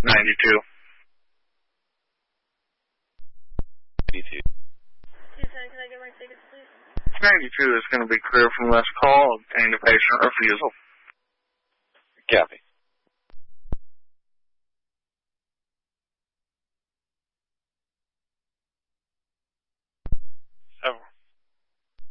92. 92. 27, can I get my tickets, please? 92 is going to be clear from last call. Obtain the patient refusal. Copy.